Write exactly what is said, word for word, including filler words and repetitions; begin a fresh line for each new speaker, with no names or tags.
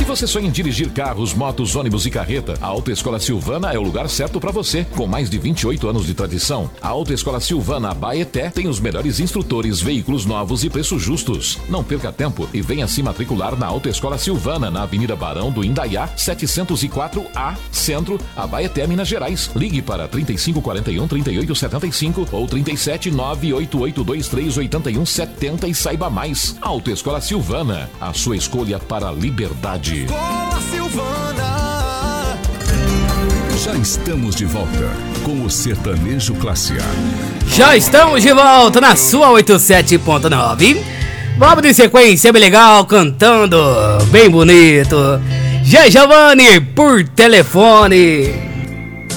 você sonha em dirigir carros, motos, ônibus e carreta, a Autoescola Silvana é o lugar certo para você. Com mais de vinte e oito anos de tradição, a Autoescola Silvana Abaeté tem os melhores instrutores, veículos novos e preços justos. Não perca tempo e venha se matricular na Autoescola Silvana, na Avenida Barão do Indaiá, setecentos e quatro A, Centro, Abaeté, Minas Gerais. Ligue para trinta e cinco quarenta e um, trinta e oito setenta e cinco ou trinta e sete, nove oito oito dois três oito um sete zero e saiba mais. Autoescola Silvana, a sua escolha para a liberdade.
Escola Silvana.
Já estamos de volta com o Sertanejo Classe A.
Já estamos de volta na sua oitenta e sete ponto nove. Vamos de sequência bem legal, cantando bem bonito. G. Giovanni por telefone.